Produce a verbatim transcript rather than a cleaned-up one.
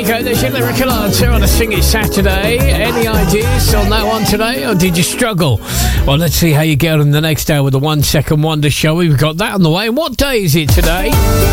you go, there's your lyrical answer on a Sing It Saturday. Any ideas on that one today, or did you struggle? Well, let's see how you get on the next hour with the One Second Wonder Show. We've got that on the way. And what day is it today?